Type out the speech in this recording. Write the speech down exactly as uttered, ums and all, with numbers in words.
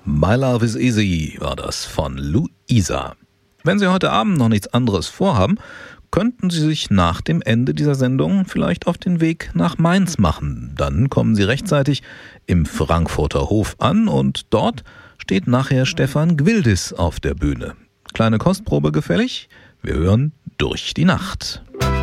My Love is Easy war das von Luisa. Wenn Sie heute Abend noch nichts anderes vorhaben, könnten Sie sich nach dem Ende dieser Sendung vielleicht auf den Weg nach Mainz machen. Dann kommen Sie rechtzeitig im Frankfurter Hof an und dort steht nachher Stefan Gwildis auf der Bühne. Kleine Kostprobe gefällig? Wir hören Durch die Nacht.